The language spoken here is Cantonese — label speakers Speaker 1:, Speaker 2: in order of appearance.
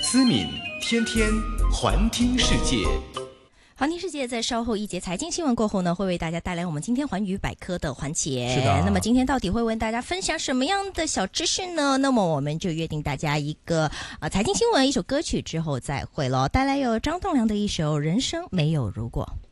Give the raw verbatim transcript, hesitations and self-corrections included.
Speaker 1: 思敏天天环听世界。
Speaker 2: 环听世界在稍后一节财经新闻过后呢，会为大家带来我们今天环宇百科的环节。
Speaker 3: 是的。
Speaker 2: 那么今天到底会为大家分享什么样的小知识呢？那么我们就约定大家一个呃财经新闻一首歌曲之后再会咯。带来有张栋梁的一首《人生没有如果》。